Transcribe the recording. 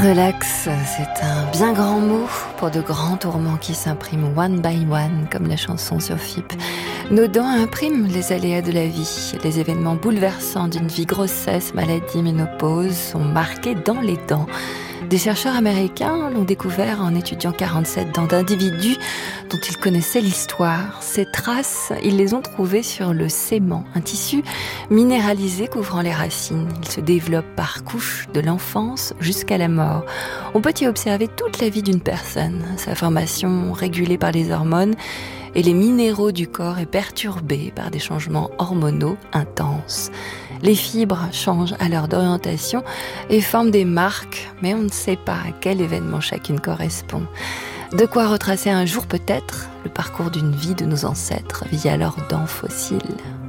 Relax, c'est un bien grand mot pour de grands tourments qui s'impriment one by one, comme la chanson sur FIP. Nos dents impriment les aléas de la vie. Les événements bouleversants d'une vie, grossesse, maladie, ménopause, sont marqués dans les dents. Des chercheurs américains l'ont découvert en étudiant 47 dents d'individus dont ils connaissaient l'histoire. Ces traces, ils les ont trouvées sur le sément, un tissu minéralisé couvrant les racines. Il se développe par couches de l'enfance jusqu'à la mort. On peut y observer toute la vie d'une personne, sa formation régulée par les hormones, et les minéraux du corps est perturbé par des changements hormonaux intenses. Les fibres changent alors d'orientation et forment des marques, mais on ne sait pas à quel événement chacune correspond. De quoi retracer un jour peut-être le parcours d'une vie de nos ancêtres via leurs dents fossiles.